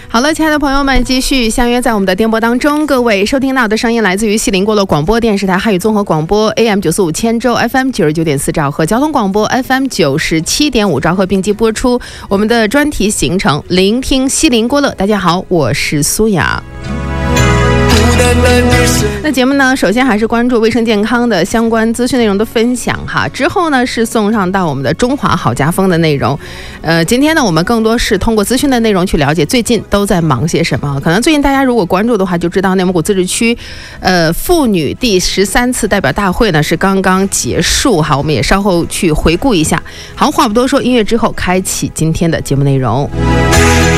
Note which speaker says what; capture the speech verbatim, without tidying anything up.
Speaker 1: 好了，亲爱的朋友们，继续相约在我们的电波当中。各位收听到的声音来自于锡林郭勒广播电视台汉语综合广播 A M 九四五千州 F M 九十九点四兆赫交通广播 F M 九十七点五兆赫并机播出。我们的专题行程聆听锡林郭勒。大家好，我是苏雅。那节目呢，首先还是关注卫生健康的相关资讯内容的分享哈，之后呢是送上到我们的中华好家风的内容。呃，今天呢我们更多是通过资讯的内容去了解最近都在忙些什么。可能最近大家如果关注的话，就知道内蒙古自治区呃妇女第十三次代表大会呢是刚刚结束哈，我们也稍后去回顾一下。好，话不多说，音乐之后开启今天的节目内容。